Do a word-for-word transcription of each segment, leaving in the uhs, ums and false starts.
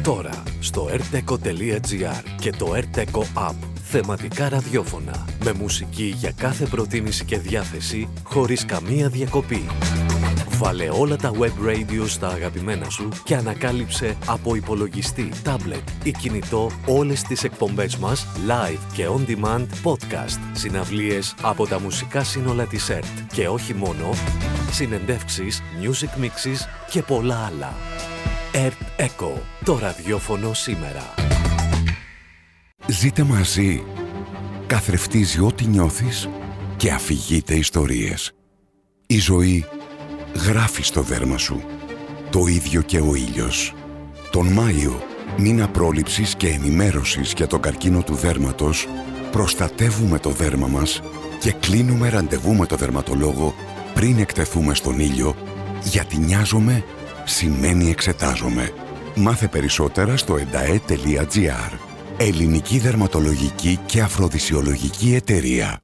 Τώρα στο arteco τελεία gr και το Arteco App. Θεματικά ραδιόφωνα με μουσική για κάθε προτίμηση και διάθεση χωρίς καμία διακοπή. Βάλε όλα τα web radio στα αγαπημένα σου και ανακάλυψε από υπολογιστή, tablet ή κινητό όλες τις εκπομπές μας live και on demand podcast, συναυλίες από τα μουσικά σύνολα της ΕΡΤ και όχι μόνο, συνεντεύξεις, music mixes και πολλά άλλα. ΕΡΤ Echo, το ραδιόφωνο σήμερα. Ζείτε μαζί. Καθρεφτίζει ό,τι νιώθεις και αφηγείται ιστορίες. Η ζωή γράφει στο δέρμα σου. Το ίδιο και ο ήλιος. Τον Μάιο, μήνα πρόληψης και ενημέρωσης για τον καρκίνο του δέρματος, προστατεύουμε το δέρμα μας και κλείνουμε ραντεβού με το δερματολόγο πριν εκτεθούμε στον ήλιο, γιατί νοιάζομαι σημαίνει εξετάζομαι. Μάθε περισσότερα στο εντα-ε τελεία gr. Ελληνική Δερματολογική και Αφροδισιολογική Εταιρεία.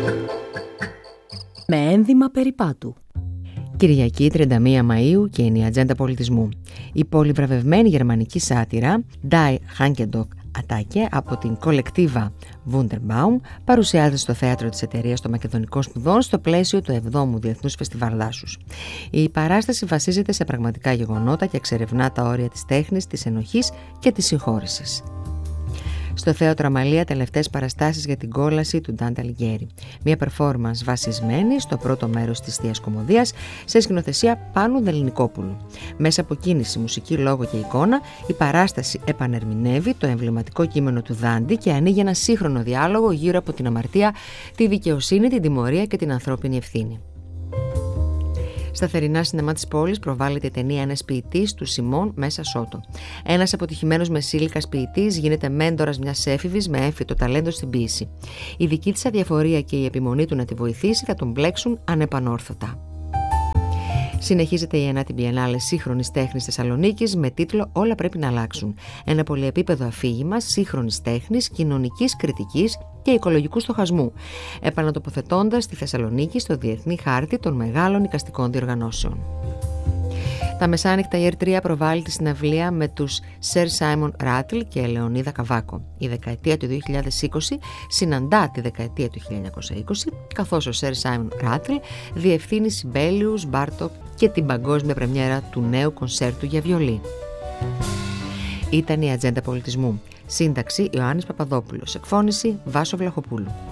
Με ένδυμα περιπάτου. Κυριακή τριάντα μία Μαΐου και είναι η ατζέντα πολιτισμού. Η πολυβραβευμένη γερμανική σάτυρα Die Hankedock Attacke από την κολεκτίβα Wunderbaum παρουσιάζεται στο θέατρο της εταιρείας των Μακεδονικών Σπουδών στο πλαίσιο του εβδόμου Διεθνούς Φεστιβάλ Δάσους. Η παράσταση βασίζεται σε πραγματικά γεγονότα και εξερευνά τα όρια της τέχνης, της ενοχής και της συγχώρεσης. Στο Θέατρο Αμαλία, τελευταίες παραστάσεις για την κόλαση του Ντάντε Αλιγιέρι. Μια performance βασισμένη στο πρώτο μέρος της Θείας Κομμωδίας σε σκηνοθεσία Πάνου Δεληνικόπουλου. Μέσα από κίνηση, μουσική, λόγο και εικόνα, η παράσταση επανερμηνεύει το εμβληματικό κείμενο του Δάντη και ανοίγει ένα σύγχρονο διάλογο γύρω από την αμαρτία, τη δικαιοσύνη, την τιμωρία και την ανθρώπινη ευθύνη. Στα θερινά σινεμά της πόλης προβάλλεται η ταινία «Ένας ποιητής» του Σιμών Μέσα Σότο. Ένας αποτυχημένος μεσήλικας ποιητής γίνεται μέντορας μιας έφηβης με έμφυτο ταλέντο στην ποίηση. Η δική της αδιαφορία και η επιμονή του να τη βοηθήσει θα τον μπλέξουν ανεπανόρθωτα. Συνεχίζεται η ενάτη Biennale σύγχρονης τέχνης Θεσσαλονίκης με τίτλο «Όλα πρέπει να αλλάξουν». Ένα πολυεπίπεδο αφήγημα σύγχρονης τέχνης, κοινωνικής κριτικής και οικολογικού στοχασμού, επανατοποθετώντας τη Θεσσαλονίκη στο διεθνή χάρτη των μεγάλων εικαστικών διοργανώσεων. Τα μεσάνυχτα η ΕΡΤ τρία προβάλλει τη συναυλία με τους Σερ Σάιμον Ράτλ και Λεωνίδα Καβάκο. Η δεκαετία του δύο χιλιάδες είκοσι συναντά τη δεκαετία του χίλια εννιακόσια είκοσι, καθώς ο Σερ Σάιμον Ράτλ διευθύνει Σιμπέλιους, Μπάρτοκ και την παγκόσμια πρεμιέρα του νέου κονσέρτου για βιολί. Ήταν η ατζέντα πολιτισμού. Σύνταξη Ιωάννης Παπαδόπουλος. Εκφώνηση Βάσο Βλαχοπούλου.